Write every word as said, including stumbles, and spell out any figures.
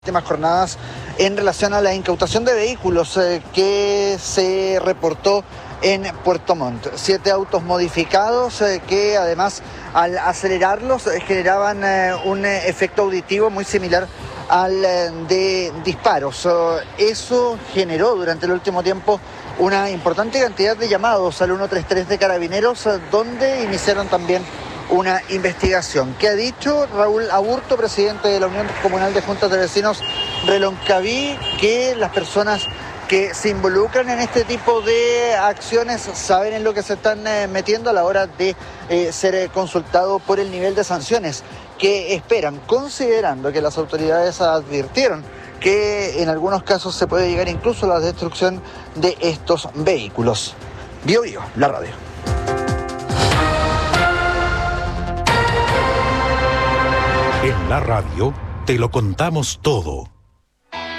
Últimas jornadas en relación a la incautación de vehículos eh, que se reportó en Puerto Montt. Siete autos modificados eh, que además al acelerarlos eh, generaban eh, un eh, efecto auditivo muy similar al eh, de disparos. Uh, eso generó durante el último tiempo una importante cantidad de llamados al ciento treinta y tres de Carabineros, eh, donde iniciaron también una investigación. ¿Qué ha dicho Raúl Aburto, presidente de la Unión Comunal de Juntas de Vecinos Reloncaví? Que las personas que se involucran en este tipo de acciones saben en lo que se están eh, metiendo a la hora de eh, ser eh, consultado por el nivel de sanciones que esperan, considerando que las autoridades advirtieron que en algunos casos se puede llegar incluso a la destrucción de estos vehículos. Bio Bio, la radio. En la radio te lo contamos todo.